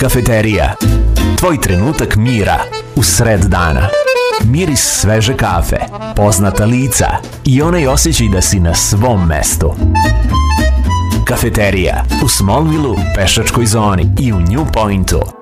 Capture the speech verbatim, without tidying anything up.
Kafeterija. Tvoj trenutak mira u sred dana. Miris sveže kafe, poznata lica i onaj osjećaj da si na svom mestu. Kafeterija u Smallvilleu, pešačkoj zoni i u New Pointu.